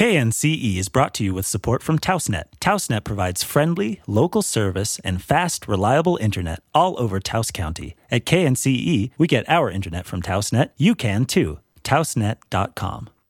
KNCE is brought to you with support from TausNet. TausNet provides friendly, local service and fast, reliable internet all over Taos County. At KNCE, we get our internet from TausNet. You can too. TausNet.com.